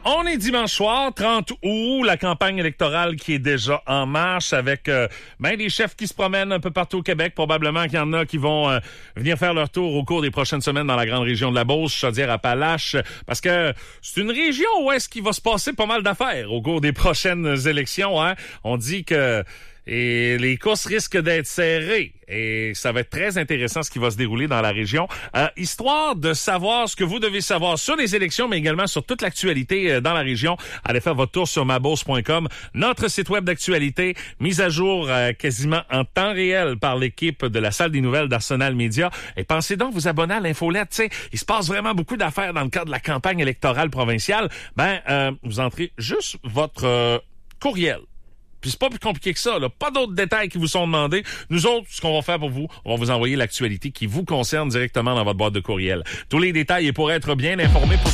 On est dimanche soir, 30 août, la campagne électorale qui est déjà en marche avec des chefs qui se promènent un peu partout au Québec. Probablement qu'il y en a qui vont venir faire leur tour au cours des prochaines semaines dans la grande région de la Beauce, Chaudière-Appalaches, parce que c'est une région où est-ce qu'il va se passer pas mal d'affaires au cours des prochaines élections. Hein? On dit que les courses risquent d'être serrées et ça va être très intéressant ce qui va se dérouler dans la région. Histoire de savoir ce que vous devez savoir sur les élections, mais également sur toute l'actualité dans la région, allez faire votre tour sur mabourse.com, notre site web d'actualité, mise à jour quasiment en temps réel par l'équipe de la salle des nouvelles d'Arsenal Média. Et pensez donc vous abonner à l'infolette, tu sais, il se passe vraiment beaucoup d'affaires dans le cadre de la campagne électorale provinciale. Vous entrez juste votre courriel. Puis c'est pas plus compliqué que ça, là. Pas d'autres détails qui vous sont demandés. Nous autres, ce qu'on va faire pour vous, on va vous envoyer l'actualité qui vous concerne directement dans votre boîte de courriel. Tous les détails et pour être bien informé pour